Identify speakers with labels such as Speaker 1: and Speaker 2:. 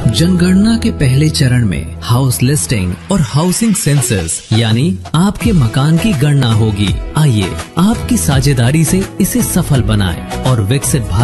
Speaker 1: जनगणना के पहले चरण में हाउस लिस्टिंग और हाउसिंग सेंसस यानी आपके मकान की गणना होगी। आइए आपकी साझेदारी से इसे सफल बनाएं और विकसित